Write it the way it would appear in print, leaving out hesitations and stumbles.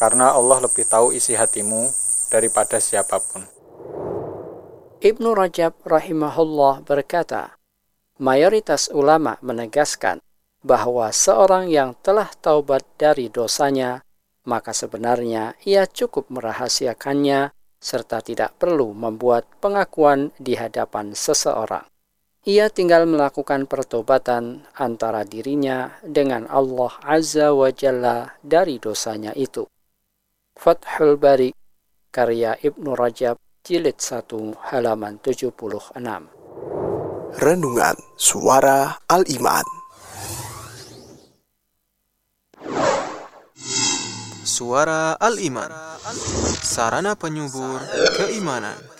karena Allah lebih tahu isi hatimu daripada siapapun. Ibnu Rajab rahimahullah berkata, mayoritas ulama menegaskan bahwa seorang yang telah taubat dari dosanya, maka sebenarnya ia cukup merahasiakannya serta tidak perlu membuat pengakuan di hadapan seseorang. Ia tinggal melakukan pertobatan antara dirinya dengan Allah Azza wa Jalla dari dosanya itu. Fathul Bari, karya Ibnu Rajab, jilid 1, halaman 76. Renungan Suara Al-Iman. Suara Al-Iman, sarana penyubur keimanan.